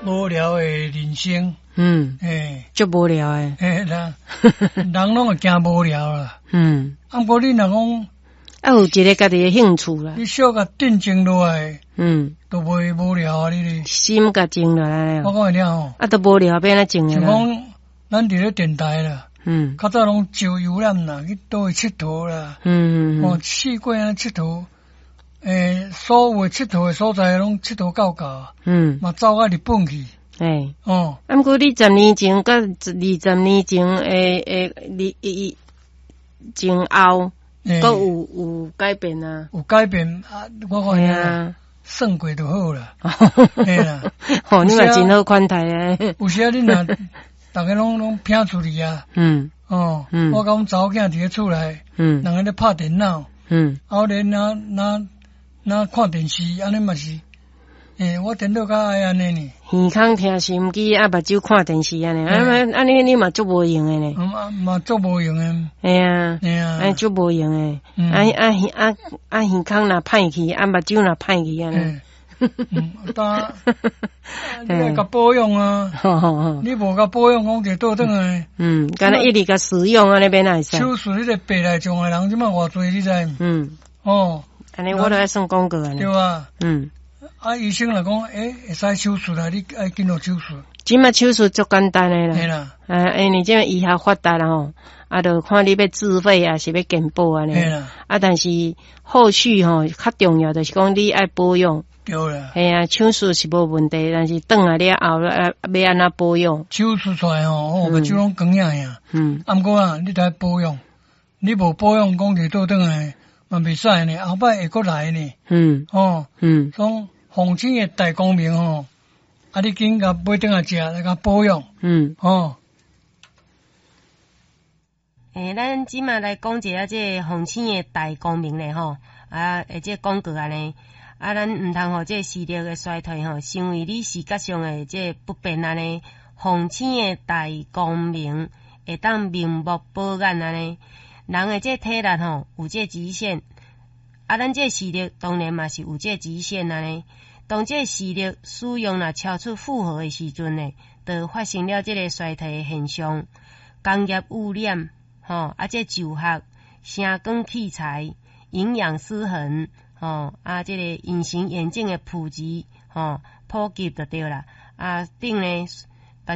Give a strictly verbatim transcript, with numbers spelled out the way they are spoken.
无聊的人生。 嗯， 诶， 足无聊诶。 诶，人人拢会惊无聊啦。 嗯， 啊，不过你若讲， 啊，有一个家己诶兴趣啦。 你小甲定静落来， 嗯， 都袂无聊啊！你咧， 心甲静落来我啊。 讲会了吼。 啊，都无聊变哪静诶啦。 像讲，咱伫咧电台啦， 嗯， 较早拢招游览啦，去倒去佚佗啦。 嗯嗯哦，四过啊佚佗，诶，所有诶佚佗诶所在拢佚佗到到， 嗯， 嘛走到日本去。 诶。 哦， 啊，毋过你十年前甲二十年前诶诶，你伊前后， 诶阁有有改变啊？ 有改变啊！我看嘿啊， 啊， 算过就好啦。嘿啦， 吼，你嘛真好款待诶。 有时啊，你若逐个拢拢拼出去啊。 嗯哦， 嗯我甲阮查某囝伫咧厝内， 嗯两个咧拍电脑， 嗯， 啊，我咧若若若看电视，安尼嘛是，诶，我电脑较爱安尼呢。 耳孔听收音机，啊，目睭看电视安尼， 嘿安尼安尼你嘛足无用诶呢。 嘛嘛做无用诶。 嘿啊， 嘿啊， 安尼足无用诶。 嗯啊啊啊啊耳孔若歹去，啊目睭若歹去安尼。 嘿嗯，当你要甲保养啊， 吼吼吼。 你无甲保养，讲就倒转来。 嗯，敢若一直甲使用安尼变哪会使？ 手术迄个白内障诶人，即摆偌济你知？ 嗯， 哦， 安尼我都爱算广告安尼。 对啊。 嗯， 啊，医生来讲，诶，会使手术啦，你爱紧做手术。 即摆手术足简单诶啦。 嘿啦。 啊，因为即摆医学发达啦吼，啊，就看你要自费啊，是要健保安尼。 嘿啦。 啊，但是后续吼较重要就是讲你爱保养。 对啦。 系啊，手术是无问题，但是转来了后啊，要安怎保养？ 手术出来吼，哦，个手拢光痒痒。 嗯。 啊，毋过啊，你得保养，你无保养，讲就倒转来嘛袂使呢，后摆会搁来呢。 嗯。 哦。 嗯。 讲红星诶大光明吼，啊，你紧甲买转来食，来甲保养。 嗯。 哦。 诶，咱即马来讲一下这红星诶大光明咧吼，啊，诶，这广告安尼。啊，咱毋通互这视力诶衰退吼，成为你视觉上诶这不便安尼。红星诶大光明会当明目保眼安尼。人诶这体力吼有这极限，啊，咱这视力当然嘛是有这极限安尼。当这视力使用若超出负荷诶时阵呢，就发生了这个衰退诶现象。工业污染吼，啊，这就学、声光器材、营养失衡。吼、哦、啊，即、這个隐形眼镜诶普及，吼、哦、普及就对啦。啊，顶咧